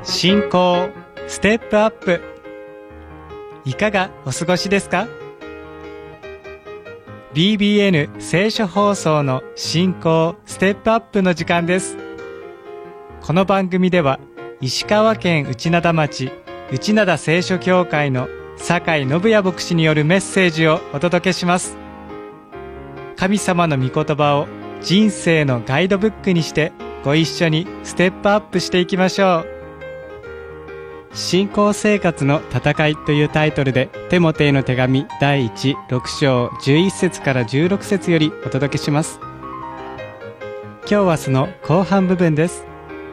信仰ステップアップ、いかがお過ごしですか？ BBN 聖書放送の信仰ステップアップの時間です。この番組では石川県内灘町内灘聖書教会の酒井信也牧師によるメッセージをお届けします。神様の御言葉を人生のガイドブックにしてご一緒にステップアップしていきましょう。信仰生活の戦いというタイトルでテモテへの手紙第16章11節から16節よりお届けします。今日はその後半部分です。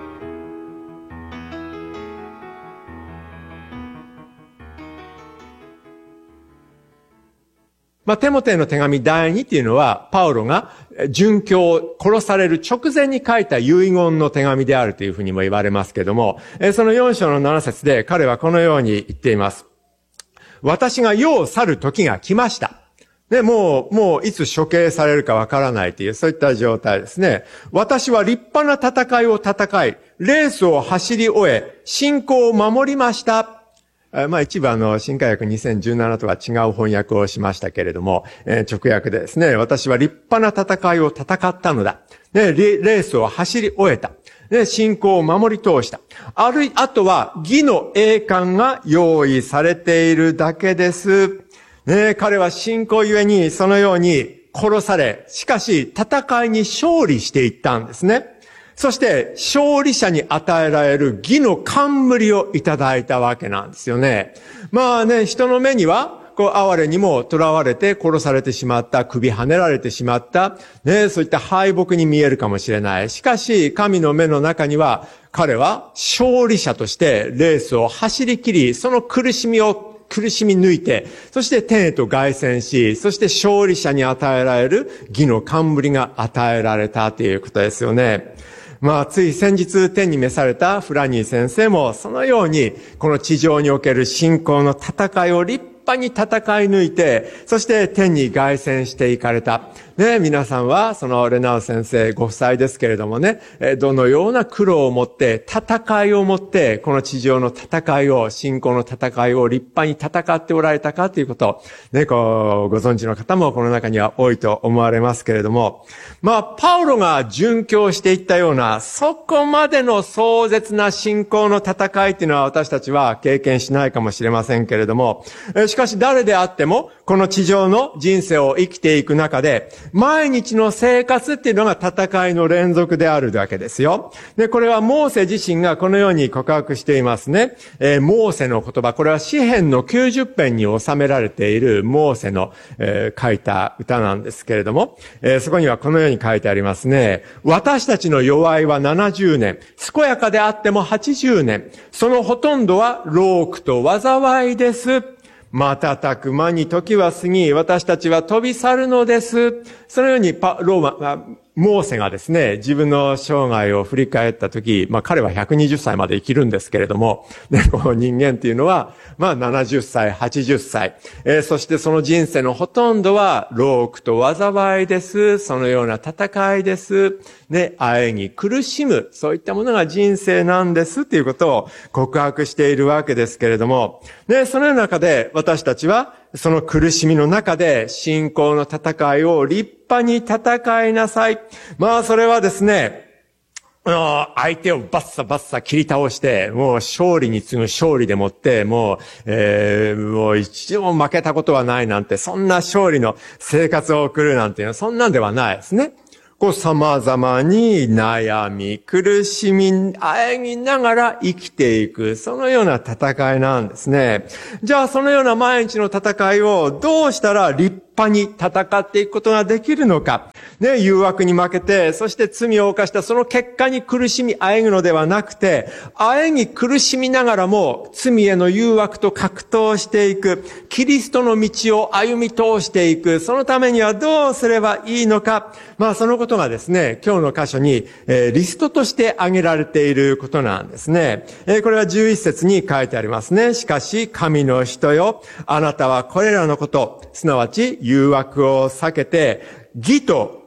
テモテへの手紙第2っていうのは、パウロが殉教、殺される直前に書いた遺言の手紙であるというふうにも言われますけども、その4章の7節で彼はこのように言っています。私が世を去る時が来ました。で、もういつ処刑されるかわからないという、そういった状態ですね。私は立派な戦いを戦い、レースを走り終え、信仰を守りました。一部新化訳2017とは違う翻訳をしましたけれども、直訳でですね、私は立派な戦いを戦ったのだ。レースを走り終えた。信仰を守り通した。あとは義の栄冠が用意されているだけです。彼は信仰ゆえにそのように殺され、しかし戦いに勝利していったんですね。そして勝利者に与えられる義の冠をいただいたわけなんですよね。人の目には哀れにも囚われて殺されてしまった、首跳ねられてしまった、そういった敗北に見えるかもしれない。しかし神の目の中には彼は勝利者としてレースを走り切り、その苦しみ抜いて、そして天へと凱旋し、そして勝利者に与えられる義の冠が与えられたということですよね。つい先日天に召されたフラニー先生もそのようにこの地上における信仰の戦いを立派に戦い抜いて、そして天に凱旋していかれた。皆さんはそのレナウ先生ご夫妻ですけれどもね、どのような苦労を持って、戦いを持って、この地上の戦いを、信仰の戦いを立派に戦っておられたかということを、ご存知の方もこの中には多いと思われますけれども、パウロが殉教していったような、そこまでの壮絶な信仰の戦いっていうのは私たちは経験しないかもしれませんけれども、しかし誰であっても、この地上の人生を生きていく中で、毎日の生活っていうのが戦いの連続であるわけですよ。で、これはモーセ自身がこのように告白していますね。モーセの言葉、これは詩編の90編に収められているモーセの、書いた歌なんですけれども、そこにはこのように書いてありますね。私たちの弱いは70年、健やかであっても80年、そのほとんどは労苦と災いです。瞬く間に時は過ぎ、私たちは飛び去るのです。そのようにモーセがですね、自分の生涯を振り返ったとき、彼は120歳まで生きるんですけれども、この人間っていうのは、70歳、80歳、そしてその人生のほとんどは、労苦と災いです。そのような戦いです。喘ぎ苦しむ、そういったものが人生なんですっていうことを告白しているわけですけれども、その中で私たちは、その苦しみの中で信仰の戦いを立派に戦いなさい。それはですね、相手をバッサバッサ切り倒して、もう勝利に次ぐ勝利でもって、もう一度も負けたことはないなんて、そんな勝利の生活を送るなんていうのは、そんなんではないですね。様々に悩み、苦しみ、喘ぎながら生きていく、そのような戦いなんですね。じゃあそのような毎日の戦いをどうしたら立派に戦っていくことができるのか。誘惑に負けて、そして罪を犯したその結果に苦しみ喘ぐのではなくて、喘ぎ苦しみながらも罪への誘惑と格闘していく、キリストの道を歩み通していく、そのためにはどうすればいいのか。そのことがですね、今日の箇所に、リストとして挙げられていることなんですね。これは11節に書いてありますね。しかし、神の人よ、あなたはこれらのこと、すなわち誘惑を避けて、義と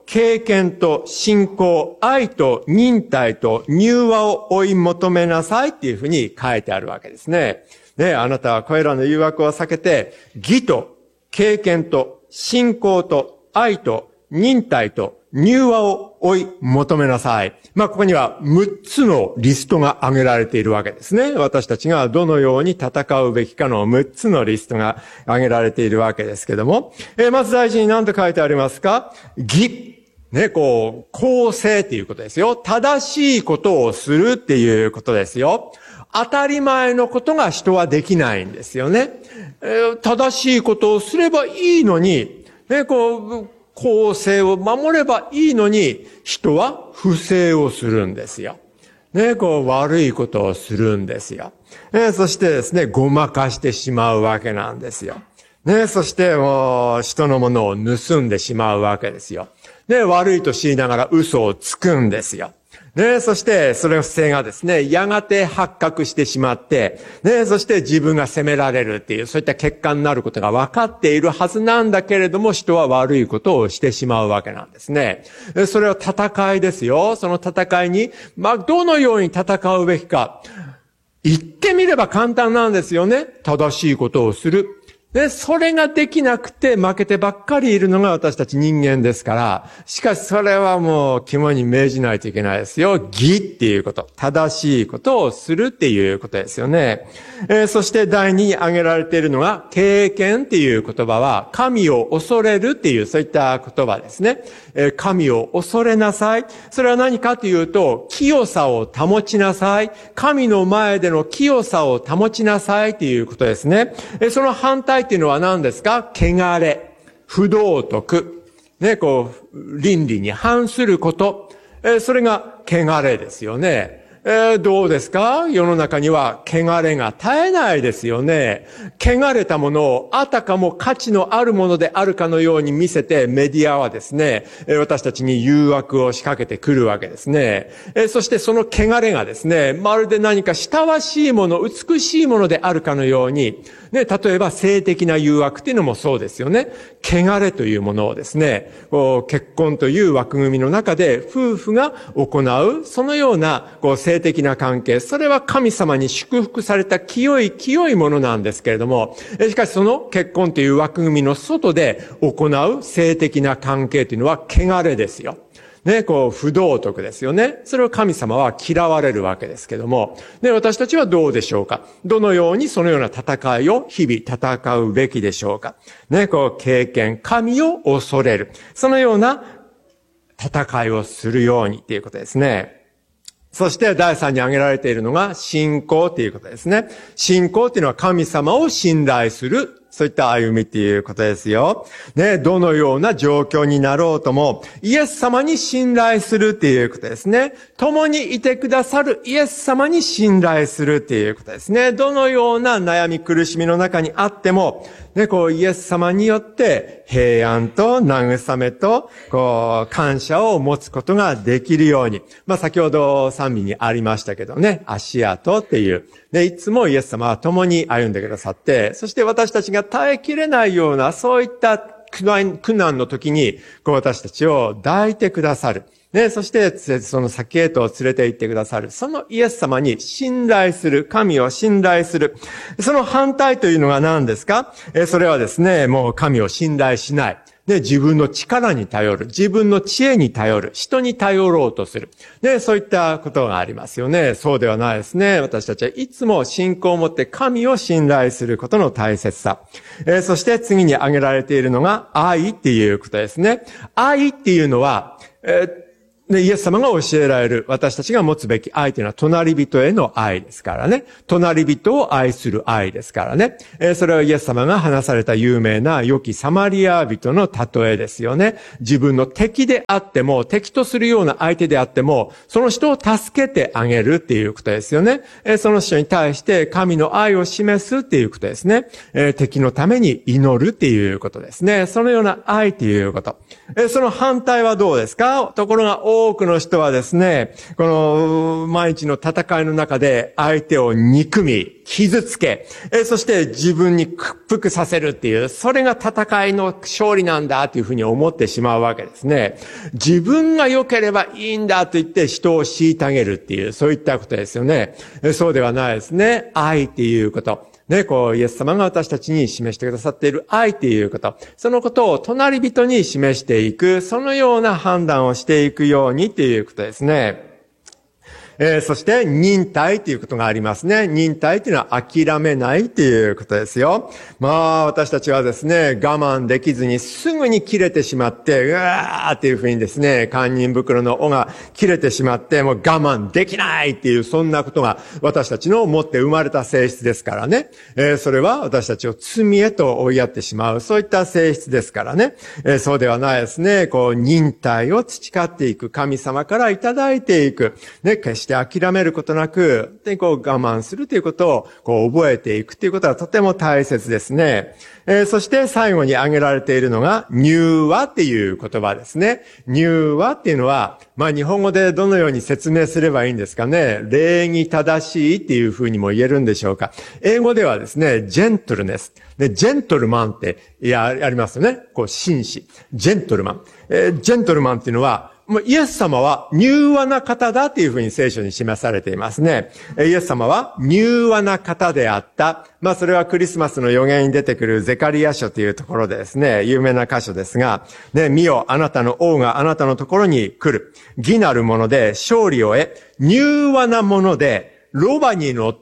経験と信仰、愛と忍耐と柔和を追い求めなさいっていうふうに書いてあるわけですね。ね、あなたはこれらの誘惑を避けて、義と経験と信仰と愛と忍耐と柔和を追い求めなさい。ここには6つのリストが挙げられているわけですね。私たちがどのように戦うべきかの6つのリストが挙げられているわけですけども、まず大事に何と書いてありますか？義。ね、公正っていうことですよ。正しいことをするっていうことですよ。当たり前のことが人はできないんですよね。正しいことをすればいいのに、ね、公正を守ればいいのに、人は不正をするんですよ。ね、悪いことをするんですよ。そしてですね、ごまかしてしまうわけなんですよ。ね、そしてもう人のものを盗んでしまうわけですよ。ね、悪いと知りながら嘘をつくんですよ。ね、そして、それ不正がですね、やがて発覚してしまって、ね、そして自分が責められるっていう、そういった結果になることが分かっているはずなんだけれども、人は悪いことをしてしまうわけなんですね。それは戦いですよ。その戦いに、どのように戦うべきか。言ってみれば簡単なんですよね。正しいことをする。で、それができなくて負けてばっかりいるのが私たち人間ですから、しかしそれはもう肝に銘じないといけないですよ。義っていうこと。正しいことをするっていうことですよね。そして第2に挙げられているのが、経験っていう言葉は、神を恐れるっていう、そういった言葉ですね。神を恐れなさい。それは何かというと、清さを保ちなさい。神の前での清さを保ちなさいっていうことですね。その反対っていうのは何ですか？汚れ、不道徳、ね、倫理に反すること。それが汚れですよね。どうですか？世の中には汚れが絶えないですよね。汚れたものをあたかも価値のあるものであるかのように見せてメディアはですね、私たちに誘惑を仕掛けてくるわけですね。そしてその汚れがですね、まるで何か親しいもの、美しいものであるかのように、ね、例えば性的な誘惑っていうのもそうですよね。汚れというものをですね、結婚という枠組みの中で夫婦が行う、そのような性的な関係、それは神様に祝福された清いものなんですけれども、しかしその結婚という枠組みの外で行う性的な関係というのは汚れですよ。ね、不道徳ですよね。それを神様は嫌われるわけですけども、ね、私たちはどうでしょうか？どのようにそのような戦いを日々戦うべきでしょうか？ね、経験、神を恐れる。そのような戦いをするようにっていうことですね。そして第3に挙げられているのが信仰ということですね。信仰というのは神様を信頼する。そういった歩みっていうことですよ。ね、どのような状況になろうとも、イエス様に信頼するっていうことですね。共にいてくださるイエス様に信頼するっていうことですね。どのような悩み苦しみの中にあっても、ね、イエス様によって平安と慰めと、感謝を持つことができるように。先ほど賛美にありましたけどね、足跡っていう。で、いつもイエス様は共に歩んでくださって、そして私たちが耐えきれないような、そういった苦難の時に、私たちを抱いてくださる。ね、そして、その先へと連れて行ってくださる。そのイエス様に信頼する。神を信頼する。その反対というのが何ですか？それはですね、もう神を信頼しない。で、自分の力に頼る。自分の知恵に頼る。人に頼ろうとする。で、そういったことがありますよね。そうではないですね。私たちはいつも信仰を持って神を信頼することの大切さ。そして次に挙げられているのが愛っていうことですね。愛っていうのは、イエス様が教えられる私たちが持つべき愛というのは隣人への愛ですからね。隣人を愛する愛ですからね。それはイエス様が話された有名な良きサマリア人の例えですよね。自分の敵であっても、敵とするような相手であっても、その人を助けてあげるっていうことですよね。その人に対して神の愛を示すっていうことですね。敵のために祈るっていうことですね。そのような愛っていうこと。その反対はどうですか？ところが多くの人はですね、この毎日の戦いの中で相手を憎み、傷つけ、そして自分に屈服させるっていう、それが戦いの勝利なんだというふうに思ってしまうわけですね。自分が良ければいいんだと言って人を虐げるっていう、そういったことですよね。そうではないですね。愛っていうこと。イエス様が私たちに示してくださっている愛っていうこと。そのことを隣人に示していく、そのような判断をしていくようにっていうことですね。そして、忍耐ということがありますね。忍耐というのは諦めないということですよ。私たちはですね、我慢できずにすぐに切れてしまって、うわーっていうふうにですね、堪忍袋の尾が切れてしまって、もう我慢できないっていう、そんなことが私たちの持って生まれた性質ですからね。それは私たちを罪へと追いやってしまう、そういった性質ですからね。そうではないですね。忍耐を培っていく、神様からいただいていく。決して諦めることなく、我慢するということを覚えていくということはとても大切ですね。そして最後に挙げられているのが、柔和っていう言葉ですね。柔和っていうのは、日本語でどのように説明すればいいんですかね。礼儀正しいっていうふうにも言えるんでしょうか。英語ではですね、ジェントルネス。ジェントルマンってありますよね。紳士。ジェントルマン。ジェントルマンっていうのは、イエス様は柔和な方だっていうふうに聖書に示されていますね。イエス様は柔和な方であった。それはクリスマスの予言に出てくるゼカリヤ書というところでですね、有名な箇所ですが、見よ、あなたの王があなたのところに来る。義なるもので勝利を得、柔和なもので、ロバに乗って、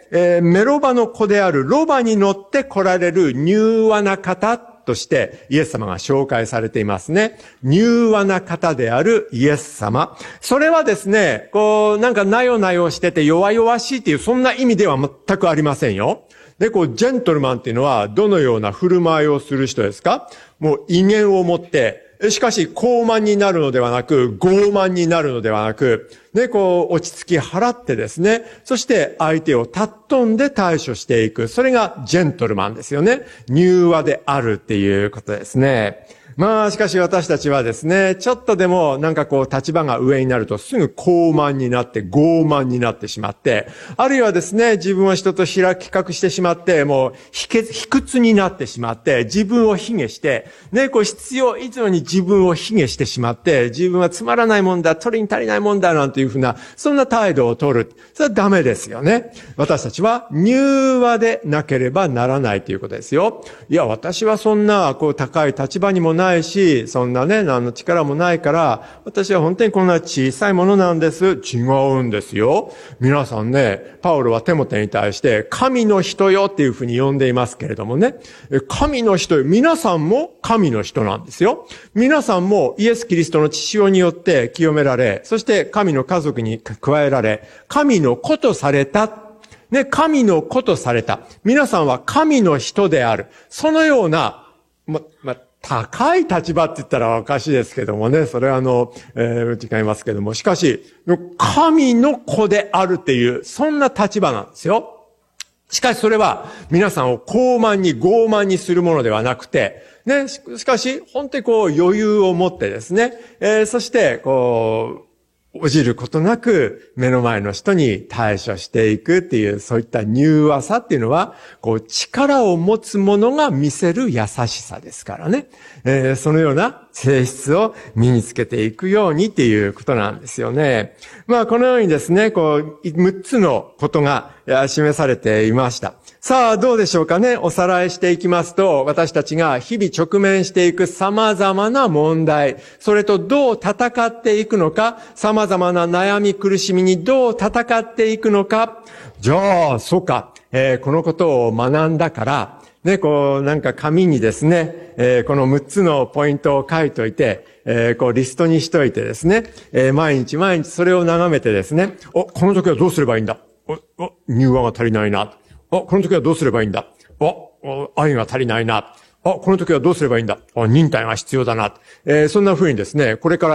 メロバの子であるロバに乗って来られる柔和な方としてイエス様が紹介されていますね。柔和な方であるイエス様。それはですね、なよなよしてて弱々しいっていうそんな意味では全くありませんよ。で、ジェントルマンっていうのはどのような振る舞いをする人ですか？もう威厳を持って、しかし高慢になるのではなく、傲慢になるのではなく、落ち着き払ってですね、そして相手を尊んで対処していく。それがジェントルマンですよね。柔和であるっていうことですね。しかし私たちはですね、ちょっとでも立場が上になるとすぐ高慢になって傲慢になってしまって、あるいはですね、自分を人と比較してしまって、もう卑屈になってしまって、自分を卑下して、必要以上に自分を卑下してしまって、自分はつまらないもんだ、取りに足りないもんだ、なんていうふうな、そんな態度を取る。それはダメですよね。私たちは柔和でなければならないということですよ。いや、私はそんな、高い立場にもないし、そんなね、何の力もないから、私は本当にこんな小さいものなんです。違うんですよ。皆さんね、パウロはテモテに対して、神の人よっていうふうに呼んでいますけれどもね、神の人よ。皆さんも神の人なんですよ。皆さんもイエス・キリストの血潮によって清められ、そして神の家族に加えられ、神の子とされた。神の子とされた。皆さんは神の人である。そのような、高い立場って言ったらおかしいですけどもね、それは違いますけども、しかし、神の子であるっていう、そんな立場なんですよ。しかしそれは、皆さんを高慢に傲慢にするものではなくて、しかし、本当に余裕を持ってですね、そして、おじることなく目の前の人に対処していくっていう、そういった柔和さっていうのは、力を持つ者が見せる優しさですからね。そのような性質を身につけていくようにっていうことなんですよね。このようにですね、6つのことが示されていました。さあ、どうでしょうかね。おさらいしていきますと、私たちが日々直面していく様々な問題、それとどう戦っていくのか、様々な悩み苦しみにどう戦っていくのか。じゃあ、そうか、このことを学んだから、紙にですね、この6つのポイントを書いといて、リストにしといてですね、毎日それを眺めてですね、この時はどうすればいいんだ。柔和が足りないな。この時はどうすればいいんだ。愛が足りないな。この時はどうすればいいんだ。忍耐が必要だな。そんな風にですね、これから